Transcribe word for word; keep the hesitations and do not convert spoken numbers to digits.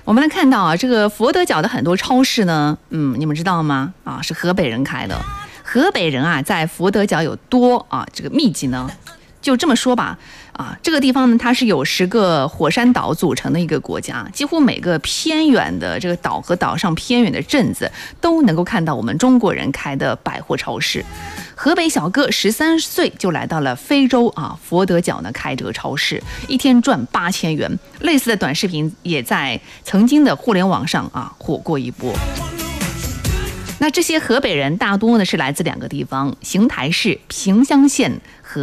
我们来看到啊，这个佛得角的很多超市呢，嗯，你们知道吗？啊，是河北人开的。河北人啊，在佛得角有多啊这个秘籍呢？就这么说吧，啊，这个地方呢，它是有十个火山岛组成的一个国家，几乎每个偏远的这个岛和岛上偏远的镇子都能够看到我们中国人开的百货超市。河北小哥十三岁就来到了非洲啊，佛得角呢开这个超市，一天赚八千元。类似的短视频也在曾经的互联网上啊火过一波。那这些河北人大多呢是来自两个地方：邢台市萍乡县和